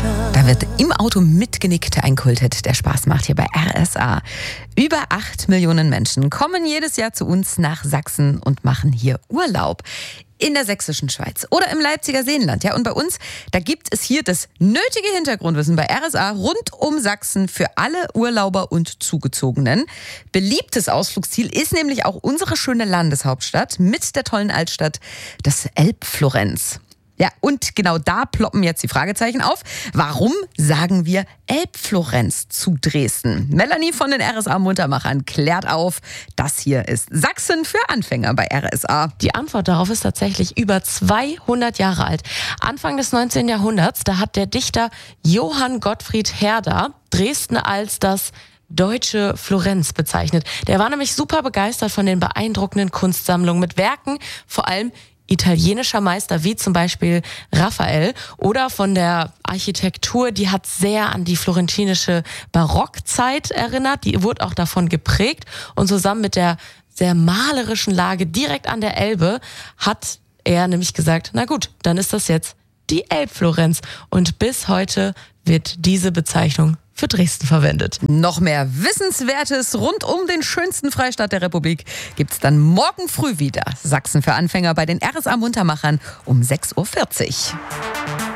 Da wird im Auto mitgenickt, ein Kulthit, der Spaß macht hier bei RSA. Über 8 Millionen Menschen kommen jedes Jahr zu uns nach Sachsen und machen hier Urlaub. In der sächsischen Schweiz oder im Leipziger Seenland. Ja, und bei uns, da gibt es hier das nötige Hintergrundwissen bei RSA rund um Sachsen für alle Urlauber und Zugezogenen. Beliebtes Ausflugsziel ist nämlich auch unsere schöne Landeshauptstadt mit der tollen Altstadt, das Elbflorenz. Ja, und genau da ploppen jetzt die Fragezeichen auf. Warum sagen wir Elbflorenz zu Dresden? Melanie von den RSA-Muntermachern klärt auf. Das hier ist Sachsen für Anfänger bei RSA. Die Antwort darauf ist tatsächlich über 200 Jahre alt. Anfang des 19. Jahrhunderts, da hat der Dichter Johann Gottfried Herder Dresden als das deutsche Florenz bezeichnet. Der war nämlich super begeistert von den beeindruckenden Kunstsammlungen mit Werken, vor allem italienischer Meister wie zum Beispiel Raphael, oder von der Architektur, die hat sehr an die florentinische Barockzeit erinnert, die wurde auch davon geprägt, und zusammen mit der sehr malerischen Lage direkt an der Elbe hat er nämlich gesagt, na gut, dann ist das jetzt die Elbflorenz, und bis heute wird diese Bezeichnung für Dresden verwendet. Noch mehr Wissenswertes rund um den schönsten Freistaat der Republik gibt's dann morgen früh wieder. Sachsen für Anfänger bei den RSA Muntermachern um 6:40 Uhr.